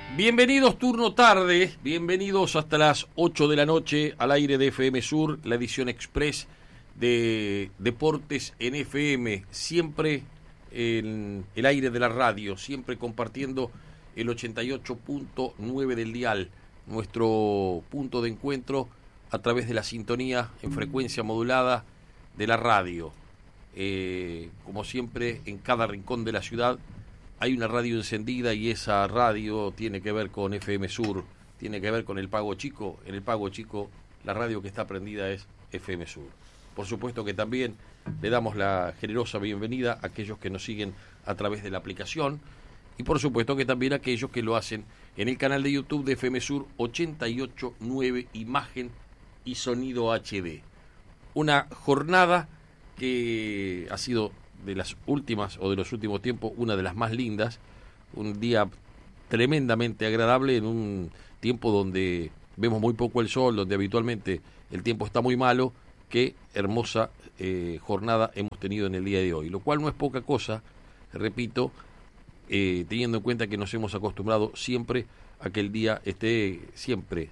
Bienvenidos turno tarde, bienvenidos hasta las 8 de la noche al aire de FM Sur, la edición express de Deportes en FM, siempre en el aire de la radio, siempre compartiendo el 88.9 del dial, nuestro punto de encuentro a través de la sintonía en frecuencia modulada de la radio. Como siempre, en cada rincón de la ciudad hay una radio encendida y esa radio tiene que ver con FM Sur, tiene que ver con el Pago Chico. En el Pago Chico la radio que está prendida es FM Sur. Por supuesto que también le damos la generosa bienvenida a aquellos que nos siguen a través de la aplicación y por supuesto que también a aquellos que lo hacen en el canal de YouTube de FM Sur 889 Imagen y Sonido HD. Una jornada que ha sido de las últimas o de los últimos tiempos una de las más lindas, un día tremendamente agradable en un tiempo donde vemos muy poco el sol, donde habitualmente el tiempo está muy malo. Qué hermosa jornada hemos tenido en el día de hoy, lo cual no es poca cosa, repito, teniendo en cuenta que nos hemos acostumbrado siempre a que el día esté siempre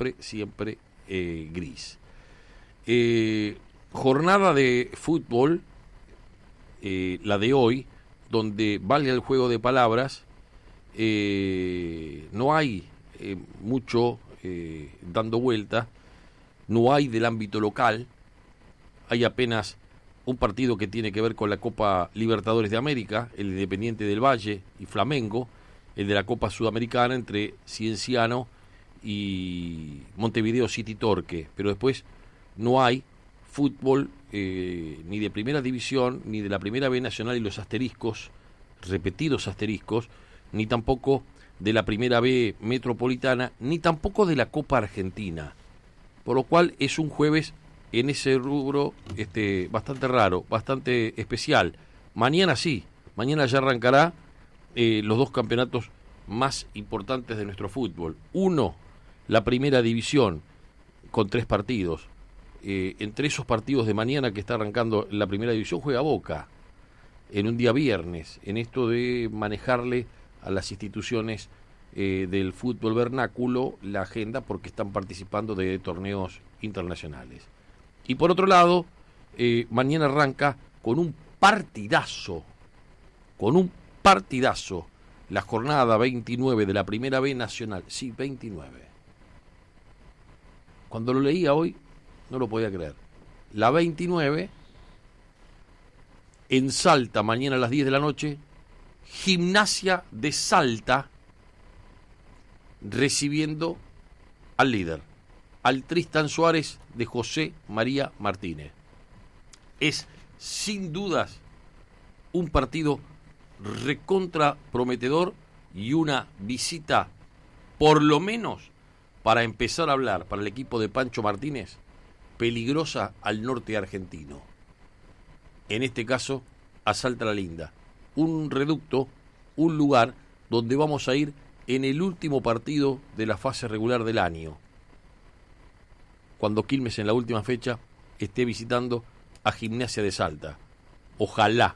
gris. Jornada de fútbol, la de hoy, donde vale el juego de palabras, no hay mucho dando vuelta, no hay del ámbito local, hay apenas un partido que tiene que ver con la Copa Libertadores de América, el Independiente del Valle y Flamengo, el de la Copa Sudamericana entre Cienciano y Montevideo City Torque, pero después no hay fútbol ni de primera división, ni de la primera B nacional y los asteriscos, repetidos asteriscos, ni tampoco de la primera B metropolitana, ni tampoco de la Copa Argentina, por lo cual es un jueves en ese rubro bastante raro, bastante especial. Mañana sí, mañana ya arrancará los dos campeonatos más importantes de nuestro fútbol. Uno, la primera división, con 3 partidos. Entre esos partidos de mañana que está arrancando la primera división juega Boca en un día viernes, en esto de manejarle a las instituciones del fútbol vernáculo la agenda porque están participando de torneos internacionales. Y por otro lado, mañana arranca con un partidazo, la jornada 29 de la primera B nacional, sí, 29. Cuando lo leía hoy no lo podía creer. La 29, en Salta, mañana a las 10 de la noche, Gimnasia de Salta, recibiendo al líder, al Tristan Suárez de José María Martínez. Es, sin dudas, un partido recontra prometedor y una visita, por lo menos, para empezar a hablar, para el equipo de Pancho Martínez, peligrosa al norte argentino. En este caso, a Salta la Linda. Un reducto, un lugar donde vamos a ir en el último partido de la fase regular del año. Cuando Quilmes en la última fecha esté visitando a Gimnasia de Salta. Ojalá,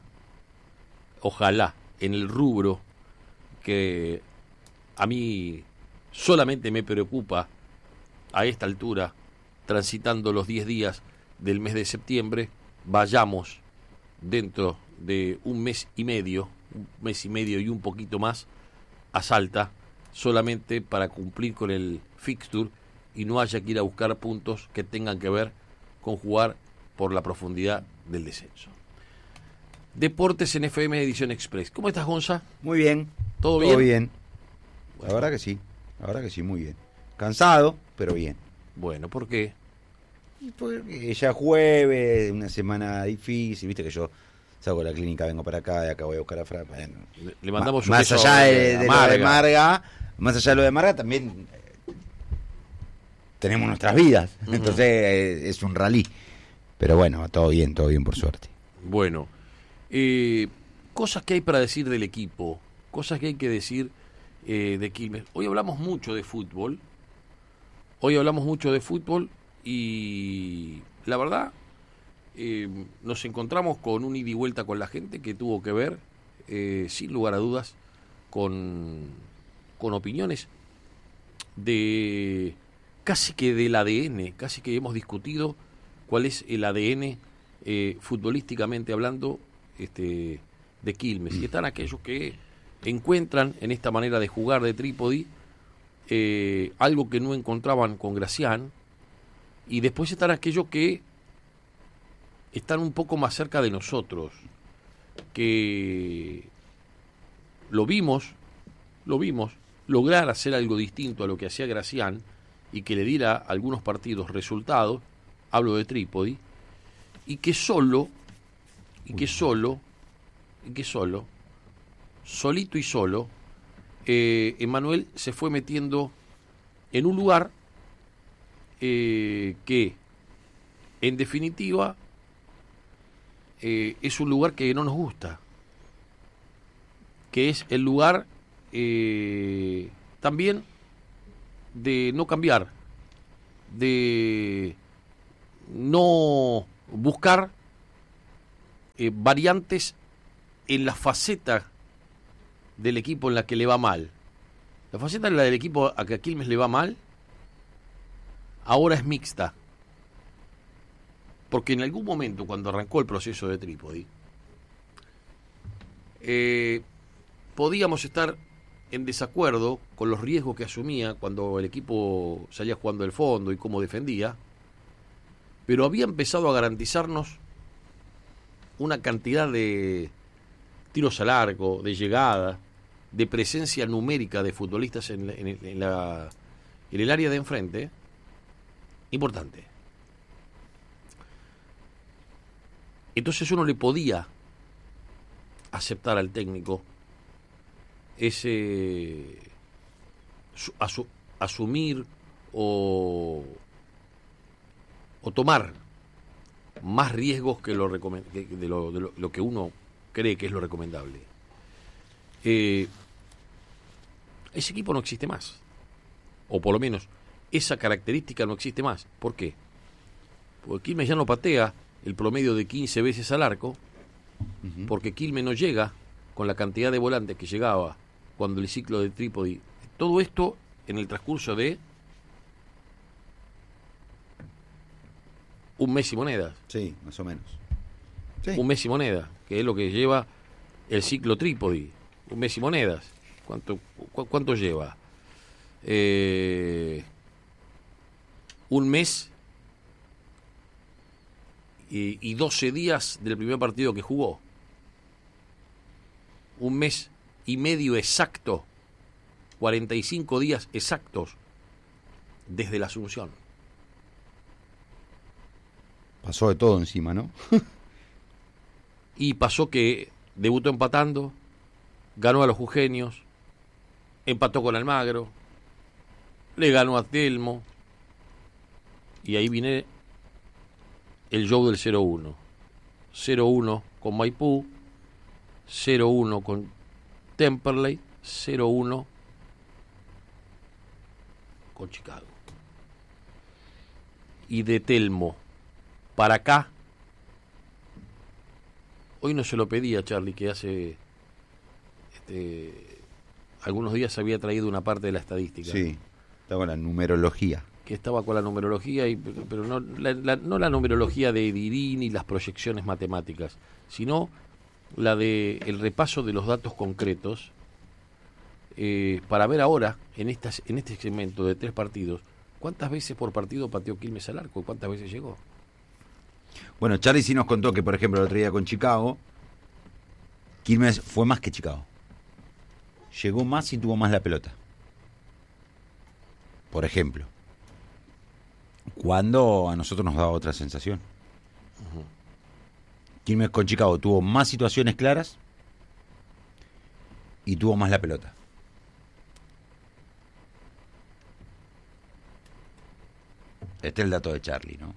en el rubro que a mí solamente me preocupa a esta altura, transitando los 10 días del mes de septiembre, vayamos dentro de un mes y medio y un poquito más a Salta, solamente para cumplir con el fixture y no haya que ir a buscar puntos que tengan que ver con jugar por la profundidad del descenso. Deportes en FM Edición Express. ¿Cómo estás, Gonza? Muy bien. ¿Todo bien? Todo bien. La verdad que sí, muy bien. Cansado, pero bien. Bueno, ¿por qué? Porque ya jueves, una semana difícil, viste que yo salgo de la clínica, vengo para acá, de acá voy a buscar a Fran. Bueno, le mandamos un más beso allá de lo de Marga. más allá de lo de Marga, también tenemos nuestras vidas. Uh-huh. Entonces es un rally. Pero bueno, todo bien por suerte. Bueno, cosas que hay para decir del equipo, cosas que hay que decir de Quilmes. Hoy hablamos mucho de fútbol. Y la verdad, nos encontramos con un ida y vuelta con la gente que tuvo que ver, sin lugar a dudas, con con opiniones de casi que del ADN, casi que hemos discutido cuál es el ADN futbolísticamente hablando de Quilmes. Y están aquellos que encuentran en esta manera de jugar de Trípodi algo que no encontraban con Gracián, y después están aquellos que están un poco más cerca de nosotros, que lo vimos lograr hacer algo distinto a lo que hacía Gracián y que le diera a algunos partidos resultados, hablo de Trípodi, y que solito y solo, Emanuel se fue metiendo en un lugar que, en definitiva, es un lugar que no nos gusta, que es el lugar también de no cambiar, de no buscar variantes en la faceta del equipo en la que le va mal. La faceta en la del equipo a que a Quilmes le va mal ahora es mixta, porque en algún momento, cuando arrancó el proceso de Trípodi, podíamos estar en desacuerdo con los riesgos que asumía cuando el equipo salía jugando el fondo y cómo defendía, pero había empezado a garantizarnos una cantidad de tiros al arco, de llegada, de presencia numérica de futbolistas en el área de enfrente, importante. Entonces uno le podía aceptar al técnico ese asumir o tomar más riesgos que de lo que uno cree que es lo recomendable. Ese equipo no existe más, o por lo menos esa característica no existe más. ¿Por qué? Porque Quilmes ya no patea el promedio de 15 veces al arco, porque Quilmes no llega con la cantidad de volantes que llegaba cuando el ciclo de Trípodi. Todo esto en el transcurso de un mes y monedas. Sí, más o menos. Sí. Un mes y monedas, que es lo que lleva el ciclo Trípodi. Un mes y monedas. ¿Cuánto lleva? Un mes y 12 días del primer partido que jugó. Un mes y medio exacto, 45 días exactos desde la Asunción. Pasó de todo encima, ¿no? Y pasó que debutó empatando, ganó a los jujeños, empató con Almagro, le ganó a Telmo, y ahí viene el show del 0-1. 0-1 con Maipú, 0-1 con Temperley, 0-1 con Chicago. Y de Telmo para acá, hoy no se lo pedí a Charlie, que hace algunos días había traído una parte de la estadística. Sí, estaba con la numerología. Que estaba con la numerología, pero no la numerología de Dirín y las proyecciones matemáticas, sino la de el repaso de los datos concretos, para ver ahora, en este segmento de 3 partidos, cuántas veces por partido pateó Quilmes al arco y cuántas veces llegó. Bueno, Charlie sí nos contó que, por ejemplo, el otro día con Chicago, Quilmes fue más que Chicago. Llegó más y tuvo más la pelota. Por ejemplo. Cuando a nosotros nos daba otra sensación. Quilmes con Chicago tuvo más situaciones claras y tuvo más la pelota. Este es el dato de Charlie, ¿no?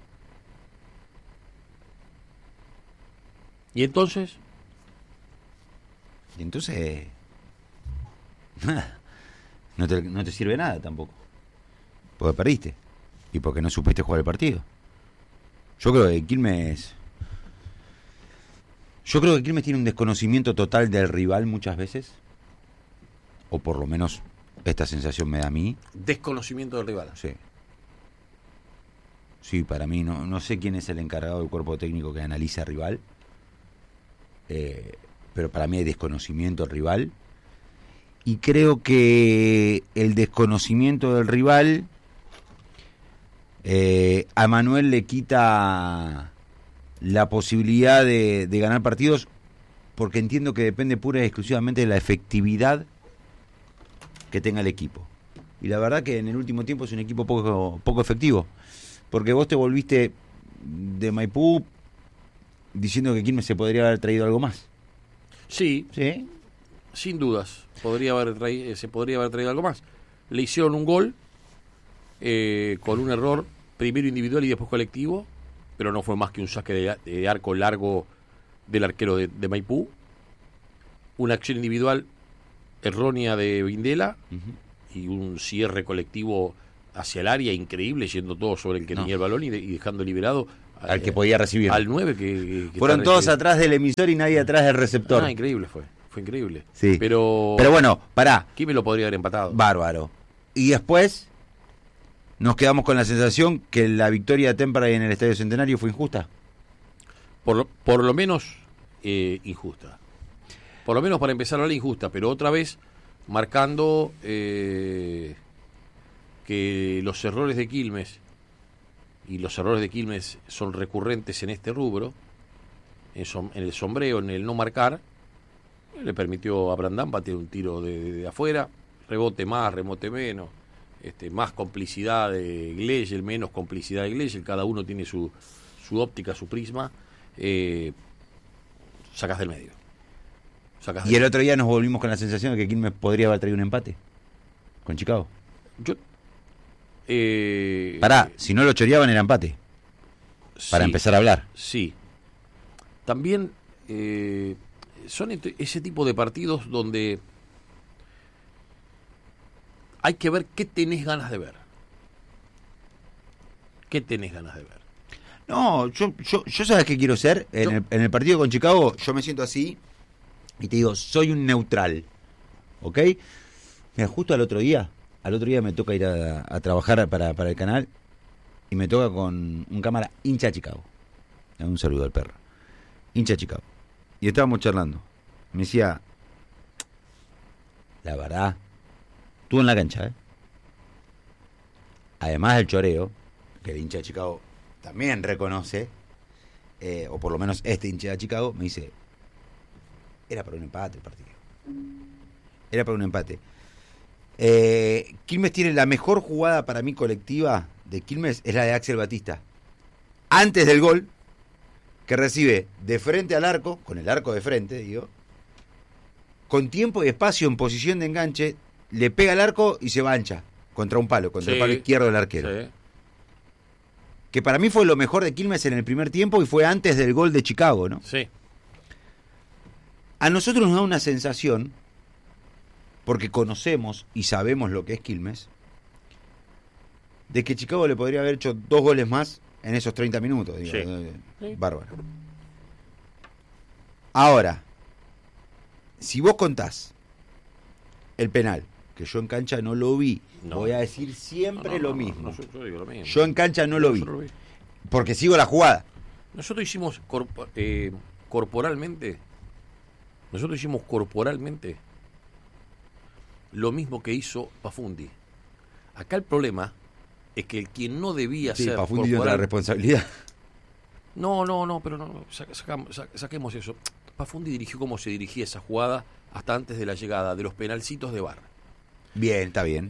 ¿Y entonces? Y entonces nada, no te sirve nada tampoco, porque perdiste y porque no supiste jugar el partido. Yo creo que Quilmes tiene un desconocimiento total del rival muchas veces, o por lo menos esta sensación me da a mí. Desconocimiento del rival. Sí. Sí, para mí, no sé quién es el encargado del cuerpo técnico que analiza al rival, pero para mí hay desconocimiento del rival. Y creo que el desconocimiento del rival a Manuel le quita la posibilidad de ganar partidos, porque entiendo que depende pura y exclusivamente de la efectividad que tenga el equipo. Y la verdad que en el último tiempo es un equipo poco efectivo, porque vos te volviste de Maipú diciendo que Quilmes se podría haber traído algo más. Sí, ¿Sí? sin dudas. Se podría haber traído algo más. Le hicieron un gol con un error primero individual y después colectivo, pero no fue más que un saque de arco largo del arquero de Maipú. Una acción individual errónea de Vindela y un cierre colectivo hacia el área increíble, yendo todo sobre el que tenía el balón y dejando liberado al que podía recibir. Al 9 que fueron todos atrás del emisor y nadie atrás del receptor. Increíble fue increíble. Sí. Pero bueno, pará. ¿Quién me lo podría haber empatado? Bárbaro. Y después nos quedamos con la sensación que la victoria de Temperley en el Estadio Centenario fue injusta. Por lo menos injusta. Por lo menos para empezar a la injusta, pero otra vez marcando que los errores de Quilmes, y los errores de Quilmes son recurrentes en este rubro, en el sombreo, en el no marcar, le permitió a Brandán patear un tiro de afuera, rebote más, rebote menos, más complicidad de Gleyel, menos complicidad de Gleyel, cada uno tiene su óptica, su prisma, sacás del medio. Y el otro día nos volvimos con la sensación de que Quilmes podría haber traído un empate con Chicago. Pará, si no lo choreaban era empate. Para empezar a hablar. Sí. También son ese tipo de partidos donde hay que ver qué tenés ganas de ver. ¿Qué tenés ganas de ver? No, yo ¿sabes qué quiero ser? En el partido con Chicago yo me siento así y te digo, soy un neutral. ¿Ok? Mira, justo al otro día me toca ir a trabajar para el canal y me toca con un cámara hincha de Chicago. Un saludo al perro. Hincha de Chicago. Y estábamos charlando. Me decía, la verdad, tú en la cancha, además del choreo, que el hincha de Chicago también reconoce, o por lo menos este hincha de Chicago, me dice, era para un empate el partido. Era para un empate. Quilmes tiene la mejor jugada para mí colectiva de Quilmes, es la de Axel Batista. Antes del gol, que recibe de frente al arco, con el arco de frente, digo, con tiempo y espacio en posición de enganche, le pega al arco y se va ancha contra un palo, contra el palo izquierdo del arquero. Sí. Que para mí fue lo mejor de Quilmes en el primer tiempo y fue antes del gol de Chicago, ¿no? Sí. A nosotros nos da una sensación, porque conocemos y sabemos lo que es Quilmes, de que Chicago le podría haber hecho 2 goles más en esos 30 minutos. Digo, sí. Bárbaro. Ahora, si vos contás el penal, que yo en cancha no lo vi, voy a decir siempre lo mismo. Yo digo lo mismo. Yo en cancha no lo vi, porque sigo la jugada. Nosotros hicimos corporalmente lo mismo que hizo Pafundi. Acá el problema es que el quien no debía ser Pafundi dio la responsabilidad. No, pero no, saquemos eso. Pafundi dirigió como se dirigía esa jugada hasta antes de la llegada de los penalcitos de VAR. Bien, está bien.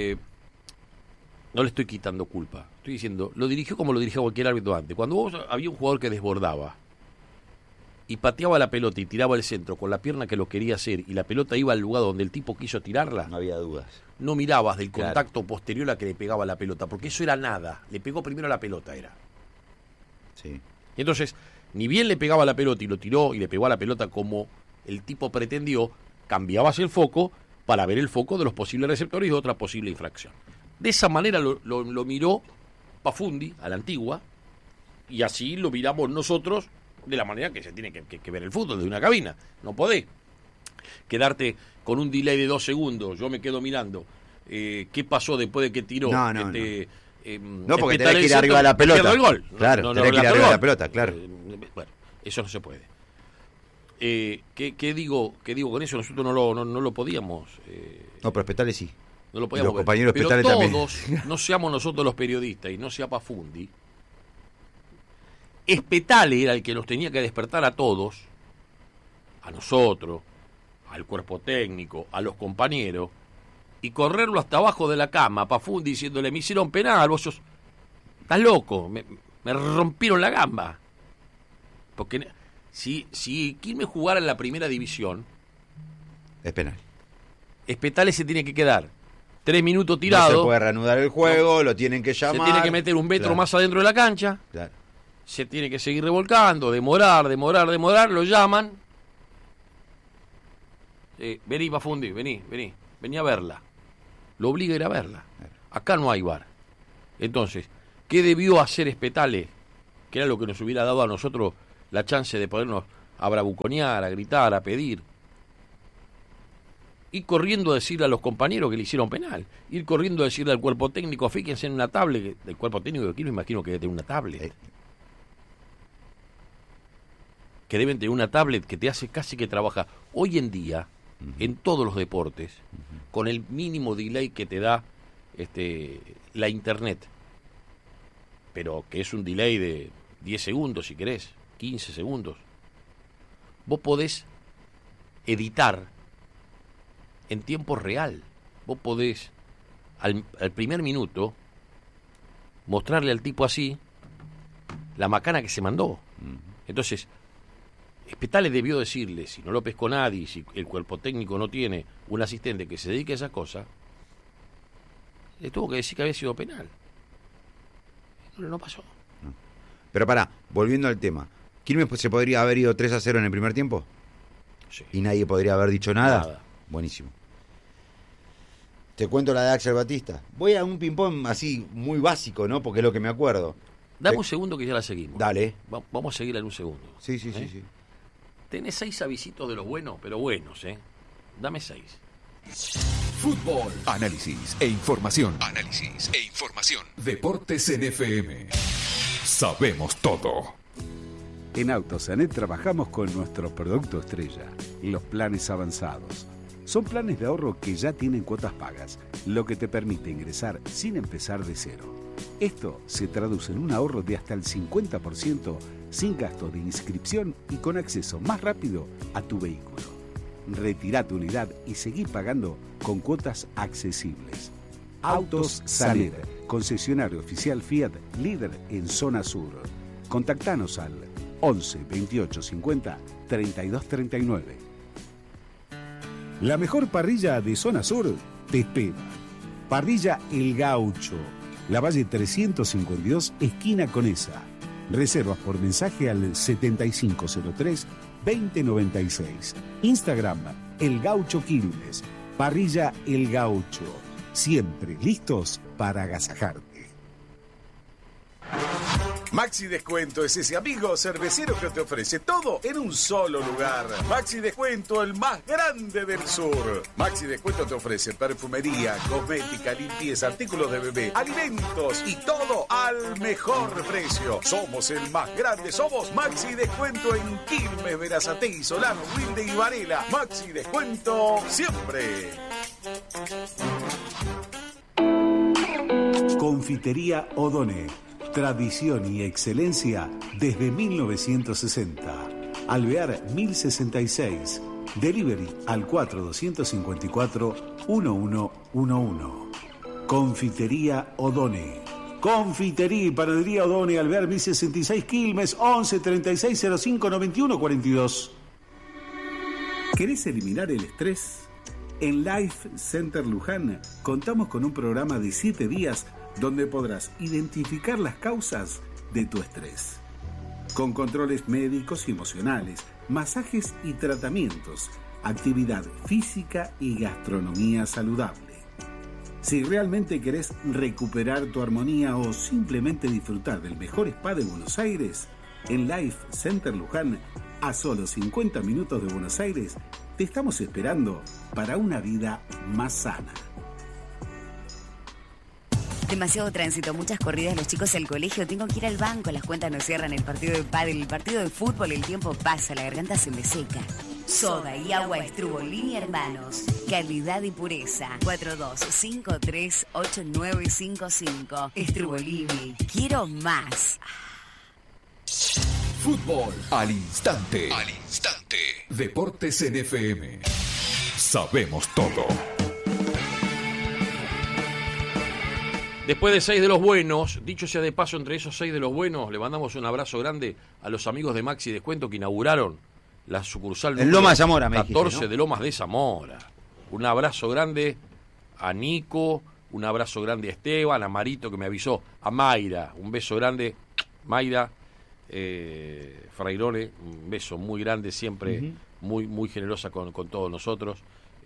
No le estoy quitando culpa. Estoy diciendo, lo dirigió como lo dirigía cualquier árbitro antes. Cuando vos había un jugador que desbordaba y pateaba la pelota y tiraba el centro con la pierna que lo quería hacer y la pelota iba al lugar donde el tipo quiso tirarla, no había dudas. No mirabas del contacto posterior a que le pegaba la pelota, porque eso era nada. Le pegó primero a la pelota, era. Sí. Y entonces, ni bien le pegaba la pelota y lo tiró y le pegó a la pelota como el tipo pretendió, cambiabas el foco para ver el foco de los posibles receptores y de otra posible infracción. De esa manera lo miró Pafundi, a la antigua, y así lo miramos nosotros de la manera que se tiene que ver el fútbol, desde una cabina. No podés quedarte con un delay de 2 segundos, yo me quedo mirando, qué pasó después de que tiró. No, porque tenés que ir arriba de la pelota. Pierde el gol. Claro, tenés que ir arriba de la pelota, claro. Bueno, eso no se puede. ¿Qué digo con eso? Nosotros no lo podíamos. No, pero Spetale sí. No lo podíamos los compañeros pero Spetale también. todos, no seamos nosotros los periodistas y no sea Pafundi. Spetale era el que nos tenía que despertar a todos, a nosotros, al cuerpo técnico, a los compañeros, y correrlo hasta abajo de la cama, Pafundi, diciéndole, me hicieron penal, vos estás loco, me rompieron la gamba. Porque si Quilmes jugara en la primera división, es penal. Spetale se tiene que quedar 3 minutos tirado. No se puede reanudar el juego, lo tienen que llamar. Se tiene que meter 1 metro más adentro de la cancha. Claro. Se tiene que seguir revolcando, demorar, lo llaman. Vení, Pafundi, vení a verla. Lo obliga a ir a verla. Acá no hay VAR. Entonces, ¿qué debió hacer Spetale? Que era lo que nos hubiera dado a nosotros la chance de podernos a bravuconear, a gritar, a pedir. Ir corriendo a decirle a los compañeros que le hicieron penal. Ir corriendo a decirle al cuerpo técnico, fíjense en una tablet. Del cuerpo técnico de aquí me imagino que debe tener una tablet. Que deben tener una tablet que te hace casi que trabaja. Hoy en día, en todos los deportes, con el mínimo delay que te da la internet, pero que es un delay de 10 segundos si querés, 15 segundos, vos podés editar en tiempo real. Vos podés al primer minuto mostrarle al tipo así la macana que se mandó. Entonces Spetale debió decirle, si no lo pescó nadie, si el cuerpo técnico no tiene un asistente que se dedique a esas cosas, le tuvo que decir que había sido penal. No pasó. Pero pará, volviendo al tema, ¿Quilmes se podría haber ido 3-0 en el primer tiempo? Sí. ¿Y nadie podría haber dicho nada? Buenísimo. Te cuento la de Axel Batista. Voy a un ping-pong así, muy básico, ¿no? Porque es lo que me acuerdo. Dame un segundo que ya la seguimos. Dale. Vamos a seguirla en un segundo. Sí. Tenés 6 avisitos de los buenos, pero buenos, ¿eh? Dame 6. Fútbol, análisis e información. Deportes en FM. Sabemos todo. En Autosanet trabajamos con nuestro producto estrella, los planes avanzados. Son planes de ahorro que ya tienen cuotas pagas, lo que te permite ingresar sin empezar de cero. Esto se traduce en un ahorro de hasta el 50% sin gasto de inscripción y con acceso más rápido a tu vehículo. Retirá tu unidad y seguí pagando con cuotas accesibles. Autos Sanet, concesionario oficial Fiat, líder en zona sur. Contactanos al 11 28 50 32 39. La mejor parrilla de zona sur te espera. Parrilla El Gaucho, La Valle 352, esquina Conesa. Reservas por mensaje al 7503-2096. Instagram, El Gaucho Quilmes. Parrilla El Gaucho. Siempre listos para agasajarte. Maxi Descuento es ese amigo cervecero que te ofrece todo en un solo lugar. Maxi Descuento, el más grande del sur. Maxi Descuento te ofrece perfumería, cosmética, limpieza, artículos de bebé, alimentos y todo al mejor precio. Somos el más grande, somos Maxi Descuento en Quilmes, Berazategui, Solano, Wilde y Varela. Maxi Descuento siempre. Confitería O'Donnell. Tradición y excelencia desde 1960. Alvear 1066. Delivery al 4254-1111. Confitería O'Donnell. Confitería y panadería O'Donnell, Alvear 1066 Quilmes, 11 36 05 91 42. ¿Querés eliminar el estrés? En Life Center Luján contamos con un programa de 7 días donde podrás identificar las causas de tu estrés. Con controles médicos y emocionales, masajes y tratamientos, actividad física y gastronomía saludable. Si realmente querés recuperar tu armonía o simplemente disfrutar del mejor spa de Buenos Aires, en Life Center Luján, a solo 50 minutos de Buenos Aires, te estamos esperando para una vida más sana. Demasiado tránsito, muchas corridas, los chicos al colegio, tengo que ir al banco, las cuentas no cierran, el partido de pádel, el partido de fútbol, el tiempo pasa, la garganta se me seca. Soda y agua Estrubolini Hermanos. Calidad y pureza. 42538955. Estrubolini. Quiero más. Fútbol al instante. Al instante. Deportes en FM. Sabemos todo. Después de 6 de los buenos, dicho sea de paso, entre esos 6 de los buenos, le mandamos un abrazo grande a los amigos de Maxi Descuento que inauguraron la sucursal en Lomas de Zamora, me 14 dijiste, ¿no? de Lomas de Zamora. Un abrazo grande a Nico, un abrazo grande a Esteban, a Marito que me avisó, a Mayra, un beso grande, Mayra, Frairone, un beso muy grande, siempre muy generosa con todos nosotros,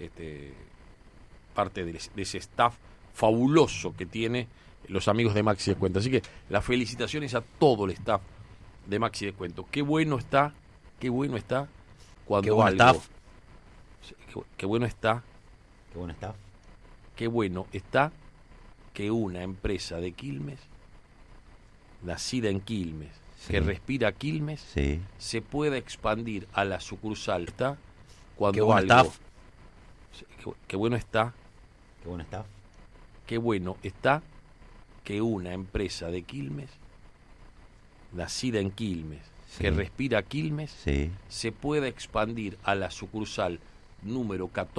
parte de ese staff fabuloso que tiene los amigos de Maxi Descuento. Así que las felicitaciones a todo el staff de Maxi Descuento. Qué bueno está cuando Qué buen algo... staff. Qué bueno está. Qué buen staff. Qué bueno está que una empresa de Quilmes, nacida en Quilmes, Sí. que respira Quilmes, Sí. se pueda expandir a la sucursal. Está cuando Qué buen algo... staff. Qué bueno está. Qué buen staff. Qué bueno está que una empresa de Quilmes, nacida en Quilmes, Sí. que respira Quilmes, Sí. se pueda expandir a la sucursal número 14